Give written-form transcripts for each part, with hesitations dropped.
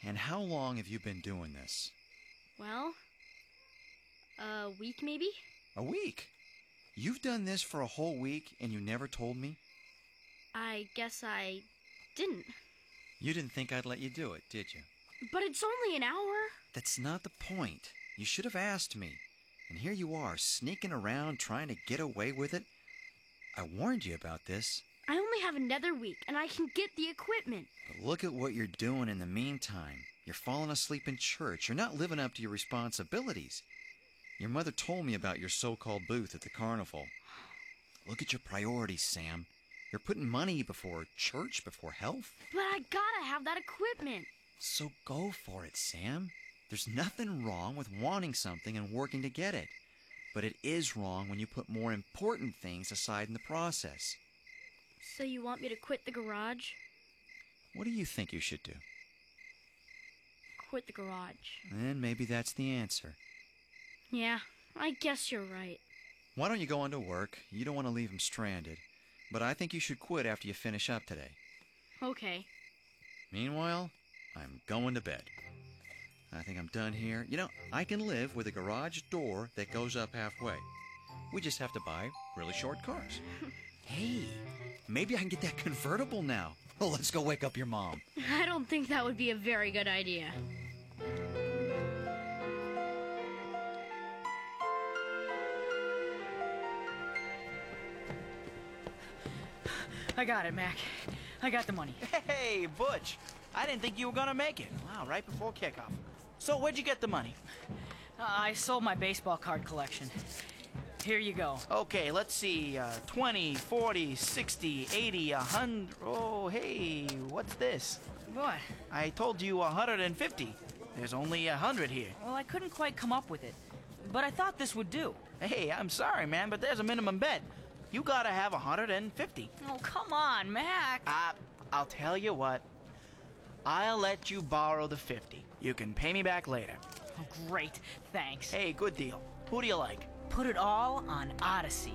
And how long have you been doing this? Well, a week maybe? A week? You've done this for a whole week and you never told me? I guess I didn't. You didn't think I'd let you do it, did you? But it's only an hour. That's not the point. You should have asked me. And here you are, sneaking around trying to get away with it. I warned you about this. I only have another week, and I can get the equipment. But look at what you're doing in the meantime. You're falling asleep in church. You're not living up to your responsibilities. Your mother told me about your so-called booth at the carnival. Look at your priorities, Sam. You're putting money before church, before health. But I gotta have that equipment. So go for it, Sam. There's nothing wrong with wanting something and working to get it. But it is wrong when you put more important things aside in the process. So you want me to quit the garage? What do you think you should do? Quit the garage. And maybe that's the answer. Yeah, I guess you're right. Why don't you go on to work? You don't want to leave him stranded. But I think you should quit after you finish up today. Okay. Meanwhile, I'm going to bed. I think I'm done here. You know, I can live with a garage door that goes up halfway. We just have to buy really short cars. Hey, maybe I can get that convertible now. Oh, let's go wake up your mom. I don't think that would be a very good idea. I got it, Mac. I got the money. Hey, Butch. I didn't think you were gonna make it. Wow, right before kickoff. So where'd you get the money? I sold my baseball card collection. Here you go. Okay, let's see. 20, 40, 60, 80, 100. Oh, hey, what's this? What? I told you 150. There's only 100 here. Well, I couldn't quite come up with it. But I thought this would do. Hey, I'm sorry, man, but there's a minimum bet. You gotta have 150. Oh, come on, Mac. I'll tell you what. I'll let you borrow the 50. You can pay me back later. Oh, great. Thanks. Hey, good deal. Who do you like? Put it all on Odyssey.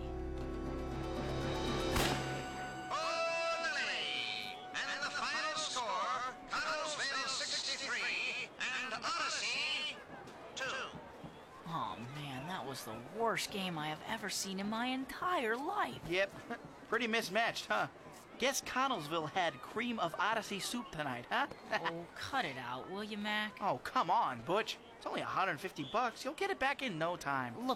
And the final score, Connellsville 63 and Odyssey 2. Oh, man, that was the worst game I have ever seen in my entire life. Yep, pretty mismatched, huh? Guess Connellsville had cream of Odyssey soup tonight, huh? Oh, cut it out, will you, Mac? Oh, come on, Butch. It's only $150. You'll get it back in no time. Look,